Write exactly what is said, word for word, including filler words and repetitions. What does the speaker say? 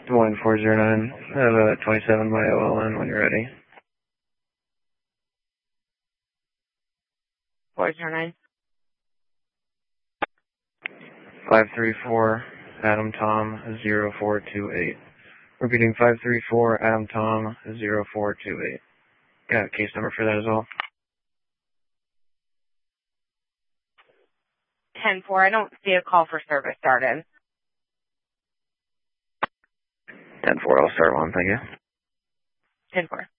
Des Moines four zero nine. I have a twenty-seven by O L N when you're ready. four zero nine. five three four Adam Tom zero four two eight. Repeating five three four Adam Tom zero four two eight. Got a case number for that as well. ten four. I don't see a call for service started. ten four, I'll start one, thank you. ten four.